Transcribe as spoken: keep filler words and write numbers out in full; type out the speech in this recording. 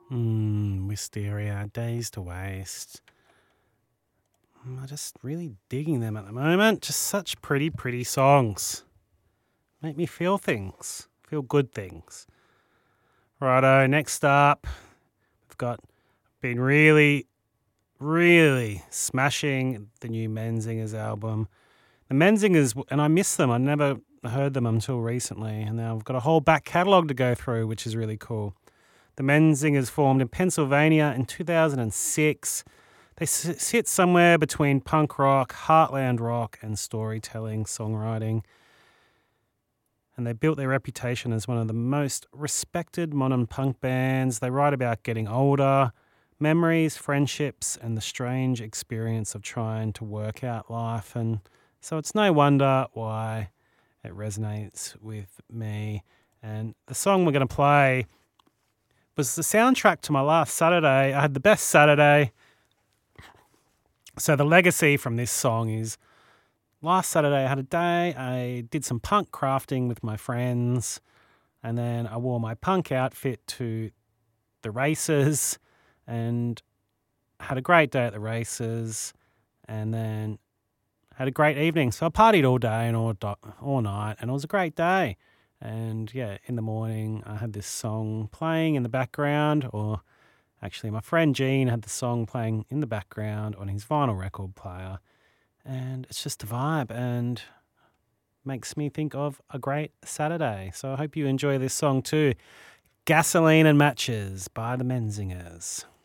Mm, Wisteria, Days to Waste. I'm just really digging them at the moment. Just such pretty, pretty songs. Make me feel things, feel good things. Righto, next up, we've got been really, really smashing the new Menzingers album. The Menzingers, and I miss them. I never heard them until recently, and now I've got a whole back catalogue to go through, which is really cool. The Menzingers formed in Pennsylvania in two thousand six. They sit somewhere between punk rock, heartland rock, and storytelling, songwriting. And they built their reputation as one of the most respected modern punk bands. They write about getting older, memories, friendships, and the strange experience of trying to work out life. And so it's no wonder why it resonates with me. And the song we're going to play was the soundtrack to my last Saturday. I had the best Saturday. So the legacy from this song is last Saturday I had a day, I did some punk crafting with my friends, and then I wore my punk outfit to the races and had a great day at the races, and then had a great evening. So I partied all day and all, all night, and it was a great day. And yeah, in the morning I had this song playing in the background, or actually my friend Gene had the song playing in the background on his vinyl record player. And it's just a vibe and makes me think of a great Saturday. So I hope you enjoy this song too. Gasoline and Matches by the Menzingers.